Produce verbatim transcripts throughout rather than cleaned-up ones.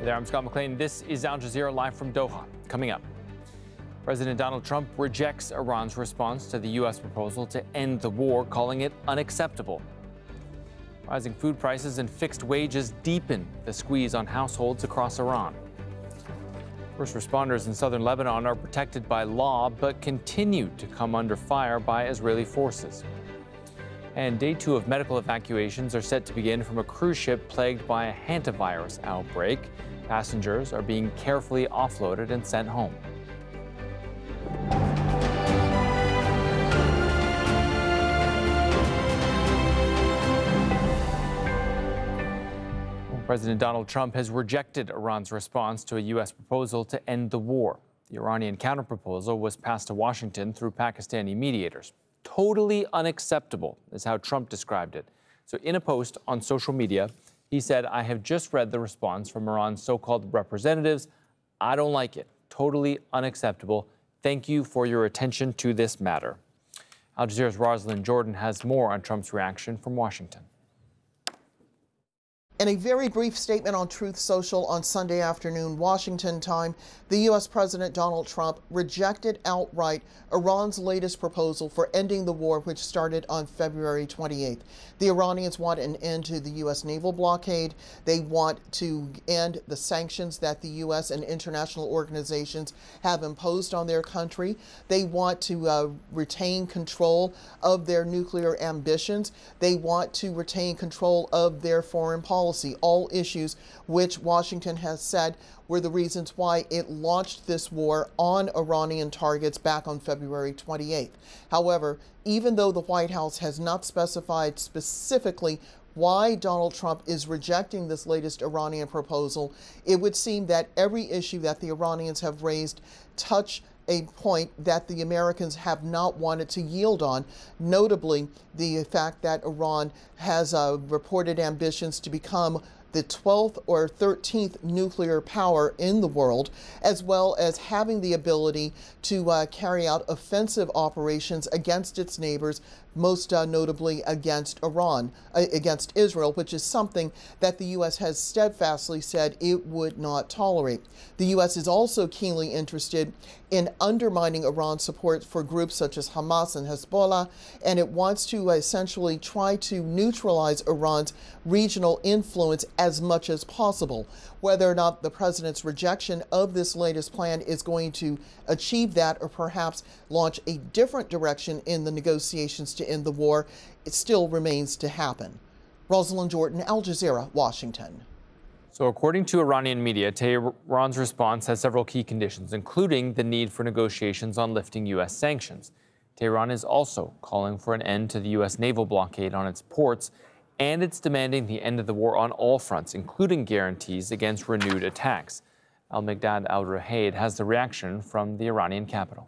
Hey there, I'm Scott McLean. This is Al Jazeera live from Doha. Coming up, President Donald Trump rejects Iran's response to the U S proposal to end the war, calling it unacceptable. Rising food prices and fixed wages deepen the squeeze on households across Iran. First responders in southern Lebanon are protected by law, but continue to come under fire by Israeli forces. And day two of medical evacuations are set to begin from a cruise ship plagued by a hantavirus outbreak. Passengers are being carefully offloaded and sent home. President Donald Trump has rejected Iran's response to a U S proposal to end the war. The Iranian counterproposal was passed to Washington through Pakistani mediators. Totally unacceptable is how Trump described it. So in a post on social media, he said, "I have just read the response from Iran's so-called representatives. I don't like it. Totally unacceptable. Thank you for your attention to this matter." Al Jazeera's Rosalind Jordan has more on Trump's reaction from Washington. In a very brief statement on Truth Social on Sunday afternoon, Washington time, the U S President Donald Trump rejected outright Iran's latest proposal for ending the war, which started on February twenty-eighth. The Iranians want an end to the U S naval blockade. They want to end the sanctions that the U S and international organizations have imposed on their country. They want to uh, retain control of their nuclear ambitions. They want to retain control of their foreign policy. Policy, all issues which Washington has said were the reasons why it launched this war on Iranian targets back on February twenty-eighth. However, even though the White House has not specified specifically why Donald Trump is rejecting this latest Iranian proposal, it would seem that every issue that the Iranians have raised touch a point that the Americans have not wanted to yield on, notably the fact that Iran has uh, reported ambitions to become the twelfth or thirteenth nuclear power in the world, as well as having the ability to uh, carry out offensive operations against its neighbors, most uh, notably against Iran, uh, against Israel, which is something that the U S has steadfastly said it would not tolerate. The U S is also keenly interested in undermining Iran's support for groups such as Hamas and Hezbollah, and it wants to essentially try to neutralize Iran's regional influence as much as possible. Whether or not the president's rejection of this latest plan is going to achieve that or perhaps launch a different direction in the negotiations to end the war, it still remains to happen. Rosalind Jordan, Al Jazeera, Washington. So according to Iranian media, Tehran's response has several key conditions, including the need for negotiations on lifting U S sanctions. Tehran is also calling for an end to the U S naval blockade on its ports, and it's demanding the end of the war on all fronts, including guarantees against renewed attacks. Al-Migdad al-Ruhaid has the reaction from the Iranian capital.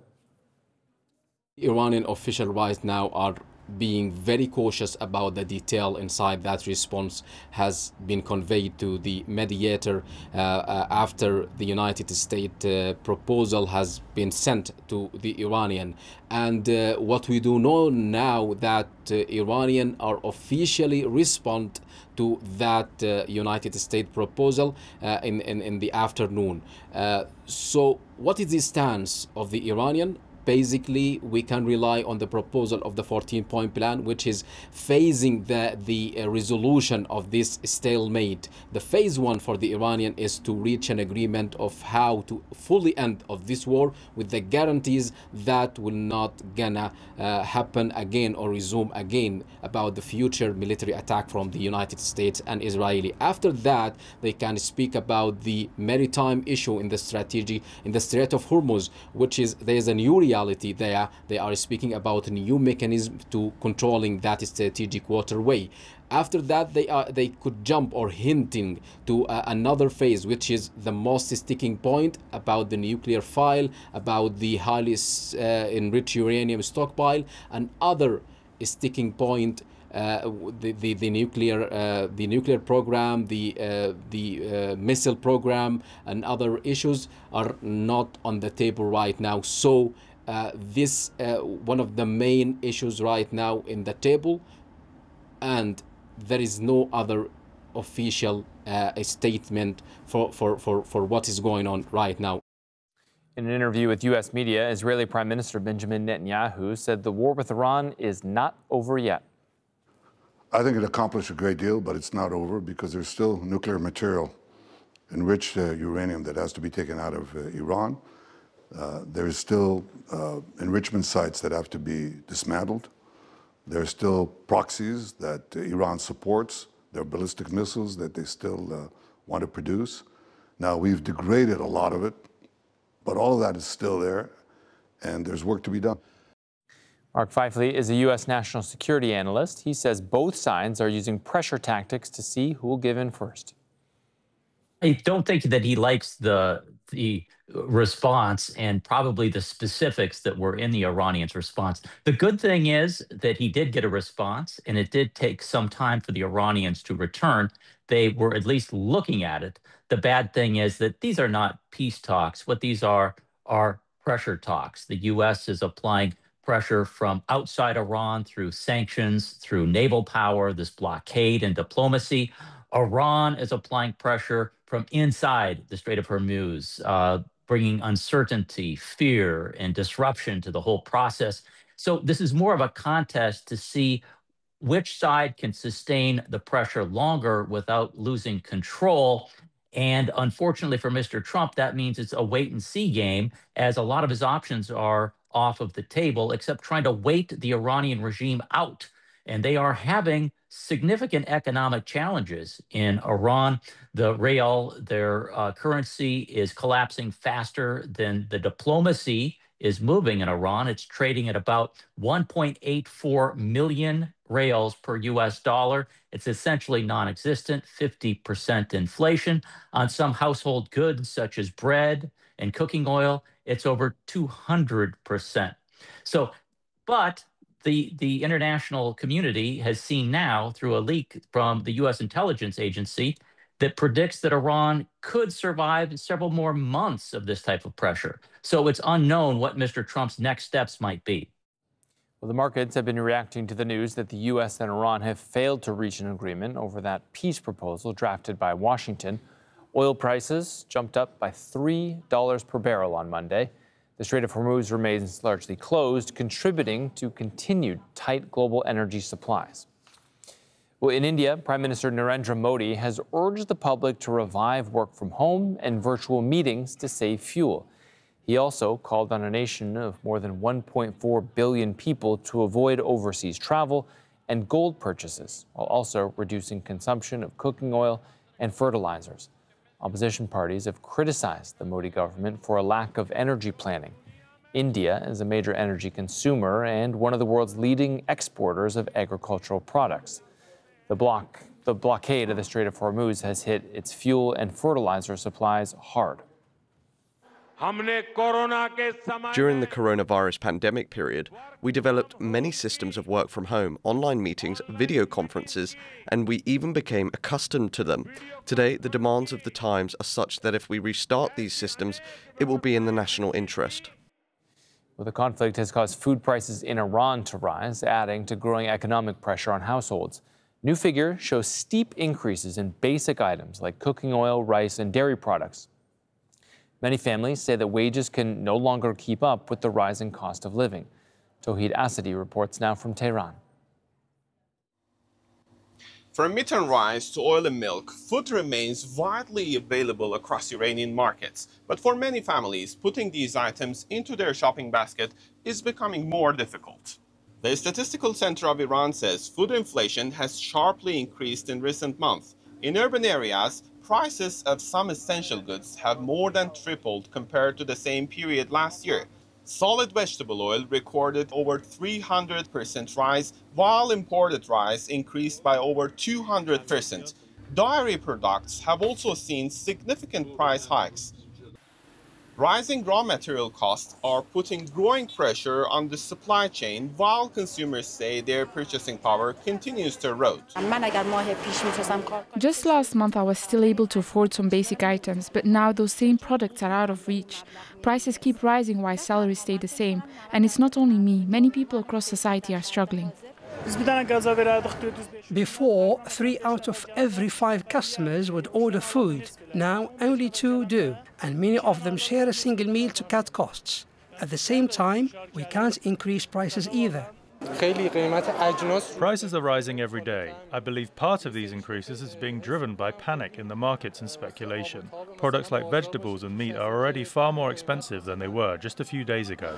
Iranian officials right now are being very cautious about the detail inside that response has been conveyed to the mediator uh, uh, after the United States uh, proposal has been sent to the Iranian. And uh, what we do know now that uh, Iranian are officially respond to that uh, United States proposal uh, in, in, in the afternoon. Uh, so what is the stance of the Iranian? Basically, we can rely on the proposal of the fourteen-point plan, which is phasing the, the uh, resolution of this stalemate. The phase one for the Iranian is to reach an agreement of how to fully end of this war with the guarantees that will not gonna uh, happen again or resume again about the future military attack from the United States and Israeli. After that, they can speak about the maritime issue in the strategy, in the Strait of Hormuz, which is, there is a new reality there. They are speaking about a new mechanism to controlling that strategic waterway. After that, they are they could jump or hinting to uh, another phase, which is the most sticking point about the nuclear file, about the highly uh, enriched uranium stockpile, and other sticking point. Uh, the, the the nuclear uh, the nuclear program, the uh, the uh, missile program, and other issues are not on the table right now. So uh, this uh, one of the main issues right now in the table, and there is no other official uh, statement for, for, for, for what is going on right now. In an interview with U S media, Israeli Prime Minister Benjamin Netanyahu said the war with Iran is not over yet. I think it accomplished a great deal, but it's not over because there's still nuclear material, enriched uh, uranium, that has to be taken out of uh, Iran. Uh, there's still uh, enrichment sites that have to be dismantled. There are still proxies that uh, Iran supports. There are ballistic missiles that they still uh, want to produce. Now, we've degraded a lot of it, but all of that is still there, and there's work to be done. Mark Feifley is a U S national security analyst. He says both sides are using pressure tactics to see who will give in first. I don't think that he likes the the response and probably the specifics that were in the Iranians' response. The good thing is that he did get a response, and it did take some time for the Iranians to return. They were at least looking at it. The bad thing is that these are not peace talks. What these are are pressure talks. The U S is applying pressure from outside Iran through sanctions, through naval power, this blockade and diplomacy. Iran is applying pressure from inside the Strait of Hormuz, uh, bringing uncertainty, fear, and disruption to the whole process. So this is more of a contest to see which side can sustain the pressure longer without losing control. And unfortunately for Mister Trump, that means it's a wait-and-see game, as a lot of his options are off of the table, except trying to wait the Iranian regime out. And they are having significant economic challenges in Iran. The real, their uh, currency, is collapsing faster than the diplomacy is moving in Iran. It's trading at about one point eight four million reals per U S dollar. It's essentially non-existent, fifty percent inflation. On some household goods, such as bread and cooking oil, it's over two hundred percent. So, but The, the international community has seen now, through a leak from the U S intelligence agency, that predicts that Iran could survive several more months of this type of pressure. So it's unknown what Mister Trump's next steps might be. Well, the markets have been reacting to the news that the U S and Iran have failed to reach an agreement over that peace proposal drafted by Washington. Oil prices jumped up by three dollars per barrel on Monday. The Strait of Hormuz remains largely closed, contributing to continued tight global energy supplies. Well, in India, Prime Minister Narendra Modi has urged the public to revive work from home and virtual meetings to save fuel. He also called on a nation of more than one point four billion people to avoid overseas travel and gold purchases, while also reducing consumption of cooking oil and fertilizers. Opposition parties have criticized the Modi government for a lack of energy planning. India is a major energy consumer and one of the world's leading exporters of agricultural products. The, block, the blockade of the Strait of Hormuz has hit its fuel and fertilizer supplies hard. During the coronavirus pandemic period, we developed many systems of work from home, online meetings, video conferences, and we even became accustomed to them. Today, the demands of the times are such that if we restart these systems, it will be in the national interest. Well, the conflict has caused food prices in Iran to rise, adding to growing economic pressure on households. New figures show steep increases in basic items like cooking oil, rice, and dairy products. Many families say that wages can no longer keep up with the rising cost of living. Tauhid Asadi reports now from Tehran. From meat and rice to oil and milk, food remains widely available across Iranian markets. But for many families, putting these items into their shopping basket is becoming more difficult. The Statistical Center of Iran says food inflation has sharply increased in recent months. In urban areas, prices of some essential goods have more than tripled compared to the same period last year. Solid vegetable oil recorded over three hundred percent rise, while imported rice increased by over two hundred percent. Dairy products have also seen significant price hikes. Rising raw material costs are putting growing pressure on the supply chain, while consumers say their purchasing power continues to erode. Just last month I was still able to afford some basic items, but now those same products are out of reach. Prices keep rising while salaries stay the same, and it's not only me, many people across society are struggling. Before, three out of every five customers would order food. Now, only two do, and many of them share a single meal to cut costs. At the same time, we can't increase prices either. Prices are rising every day. I believe part of these increases is being driven by panic in the markets and speculation. Products like vegetables and meat are already far more expensive than they were just a few days ago.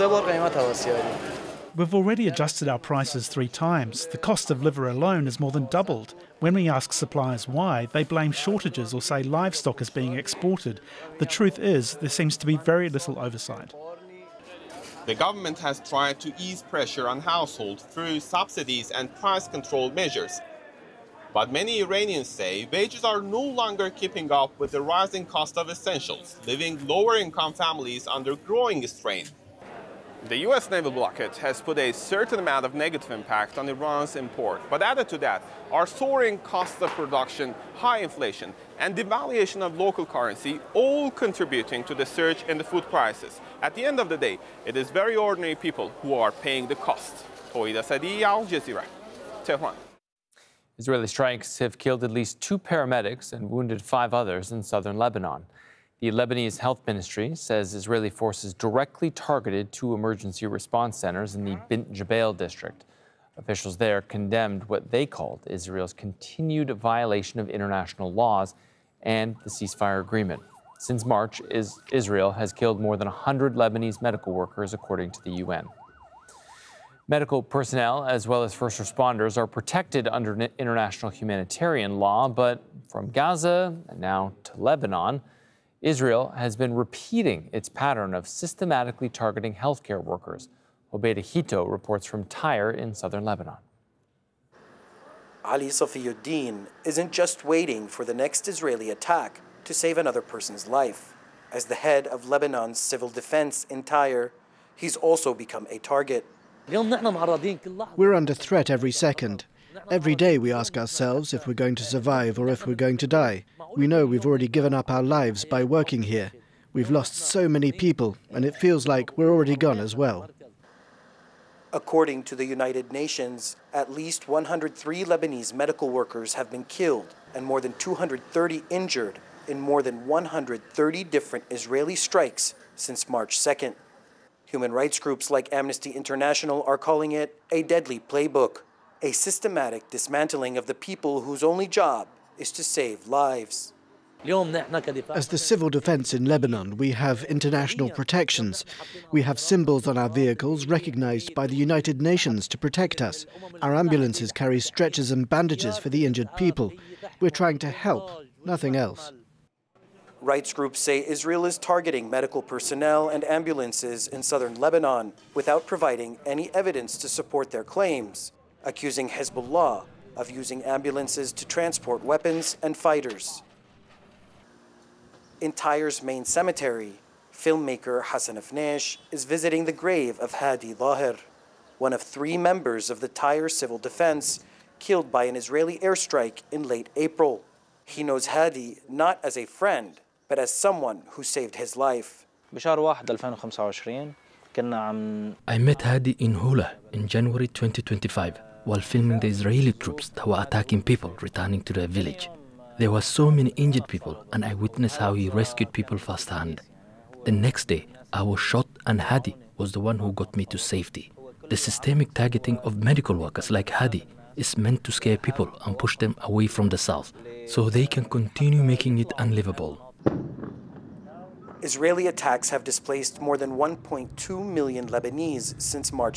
We've already adjusted our prices three times. The cost of liver alone has more than doubled. When we ask suppliers why, they blame shortages or say livestock is being exported. The truth is, there seems to be very little oversight. The government has tried to ease pressure on households through subsidies and price control measures. But many Iranians say wages are no longer keeping up with the rising cost of essentials, leaving lower-income families under growing strain. The U S naval blockade has put a certain amount of negative impact on Iran's import. But added to that are soaring costs of production, high inflation, and devaluation of local currency, all contributing to the surge in the food prices. At the end of the day, it is very ordinary people who are paying the cost. Tohid Asadi, Al Jazeera, Tehran. Israeli strikes have killed at least two paramedics and wounded five others in southern Lebanon. The Lebanese Health Ministry says Israeli forces directly targeted two emergency response centers in the Bint Jbeil district. Officials there condemned what they called Israel's continued violation of international laws and the ceasefire agreement. Since March, Israel has killed more than one hundred Lebanese medical workers, according to the U N. Medical personnel, as well as first responders, are protected under international humanitarian law, but from Gaza and now to Lebanon, Israel has been repeating its pattern of systematically targeting healthcare workers. Obeida Hito reports from Tyre in southern Lebanon. Ali Safiyuddin isn't just waiting for the next Israeli attack to save another person's life. As the head of Lebanon's civil defense in Tyre, he's also become a target. We're under threat every second. Every day we ask ourselves if we're going to survive or if we're going to die. We know we've already given up our lives by working here. We've lost so many people, and it feels like we're already gone as well. According to the United Nations, at least one hundred three Lebanese medical workers have been killed and more than two hundred thirty injured in more than one hundred thirty different Israeli strikes since March second. Human rights groups like Amnesty International are calling it a deadly playbook, a systematic dismantling of the people whose only job is to save lives. As the civil defense in Lebanon, we have international protections. We have symbols on our vehicles recognized by the United Nations to protect us. Our ambulances carry stretchers and bandages for the injured people. We're trying to help, nothing else. Rights groups say Israel is targeting medical personnel and ambulances in southern Lebanon without providing any evidence to support their claims, accusing Hezbollah of using ambulances to transport weapons and fighters. In Tyre's main cemetery, filmmaker Hassan Afnesh is visiting the grave of Hadi Lahir, one of three members of the Tyre civil defense killed by an Israeli airstrike in late April. He knows Hadi not as a friend, but as someone who saved his life. I met Hadi in Hula in January twenty twenty-five while filming the Israeli troops that were attacking people returning to their village. There were so many injured people, and I witnessed how he rescued people firsthand. The next day, I was shot, and Hadi was the one who got me to safety. The systemic targeting of medical workers like Hadi is meant to scare people and push them away from the south, so they can continue making it unlivable. Israeli attacks have displaced more than one point two million Lebanese since March